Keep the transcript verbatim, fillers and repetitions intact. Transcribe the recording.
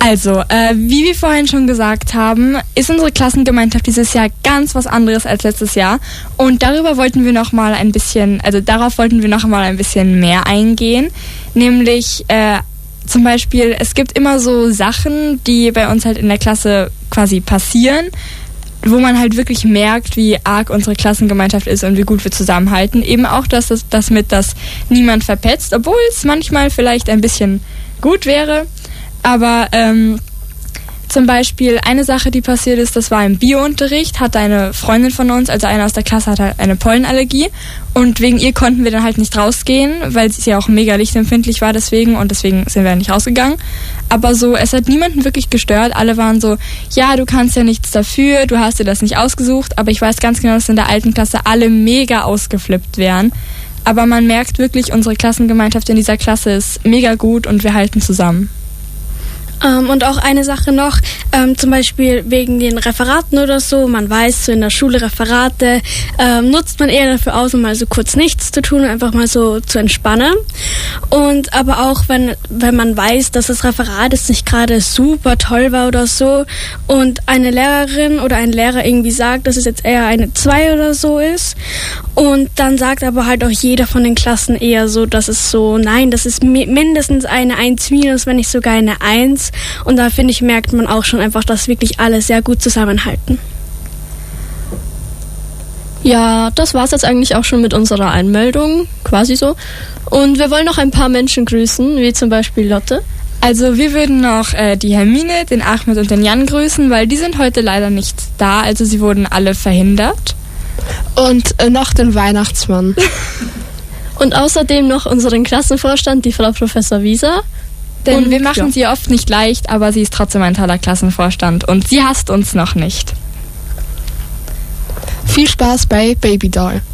Also, äh, wie wir vorhin schon gesagt haben, ist unsere Klassengemeinschaft dieses Jahr ganz was anderes als letztes Jahr. Und darüber wollten wir noch mal ein bisschen, also darauf wollten wir noch mal ein bisschen mehr eingehen. Nämlich äh, zum Beispiel, es gibt immer so Sachen, die bei uns halt in der Klasse quasi passieren, wo man halt wirklich merkt, wie arg unsere Klassengemeinschaft ist und wie gut wir zusammenhalten. Eben auch, dass das, das mit, dass niemand verpetzt, obwohl es manchmal vielleicht ein bisschen gut wäre. Aber ähm, zum Beispiel eine Sache, die passiert ist, das war im Biounterricht, hatte eine Freundin von uns, also eine aus der Klasse, hatte eine Pollenallergie und wegen ihr konnten wir dann halt nicht rausgehen, weil sie ja auch mega lichtempfindlich war deswegen und deswegen sind wir nicht rausgegangen. Aber so, es hat niemanden wirklich gestört, alle waren so, ja, du kannst ja nichts dafür, du hast dir das nicht ausgesucht, aber ich weiß ganz genau, dass in der alten Klasse alle mega ausgeflippt wären. Aber man merkt wirklich, unsere Klassengemeinschaft in dieser Klasse ist mega gut und wir halten zusammen. Ähm, und auch eine Sache noch, ähm, zum Beispiel wegen den Referaten oder so, man weiß, so in der Schule Referate ähm, nutzt man eher dafür aus, um mal so kurz nichts zu tun, einfach mal so zu entspannen. Und aber auch, wenn wenn man weiß, dass das Referat jetzt nicht gerade super toll war oder so und eine Lehrerin oder ein Lehrer irgendwie sagt, dass es jetzt eher eine zwei oder so ist und dann sagt aber halt auch jeder von den Klassen eher so, dass es so, nein, das ist mi- mindestens eine eins minus, wenn nicht sogar eine eins. Und da, finde ich, merkt man auch schon einfach, dass wirklich alle sehr gut zusammenhalten. Ja, das war's jetzt eigentlich auch schon mit unserer Einmeldung, quasi so. Und wir wollen noch ein paar Menschen grüßen, wie zum Beispiel Lotte. Also wir würden noch äh, die Hermine, den Ahmed und den Jan grüßen, weil die sind heute leider nicht da, also sie wurden alle verhindert. Und äh, noch den Weihnachtsmann. Und außerdem noch unseren Klassenvorstand, die Frau Professor Wieser. Denn und wir machen ja. sie oft nicht leicht, aber sie ist trotzdem ein toller Klassenvorstand und sie hasst uns noch nicht. Viel Spaß bei Baby Doll.